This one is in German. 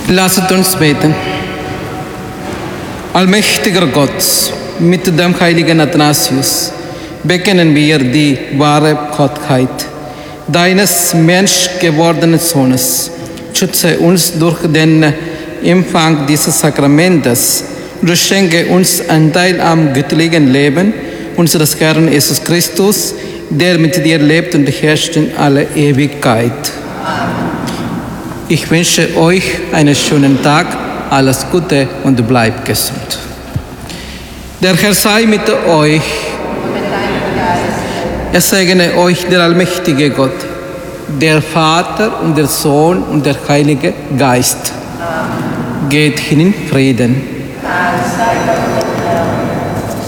Lasset uns beten. Allmächtiger Gott, mit dem heiligen Athanasius bekennen wir die wahre Gottheit deines menschgewordenen Sohnes. Schütze uns durch den Empfang dieses Sakramentes und schenke uns Anteil am göttlichen Leben unseres Herrn Jesus Christus, der mit dir lebt und herrscht in alle Ewigkeit. Ich wünsche euch einen schönen Tag, alles Gute und bleibt gesund. Der Herr sei mit euch. Er segne euch der allmächtige Gott, der Vater und der Sohn und der Heilige Geist. Geht hin in Frieden.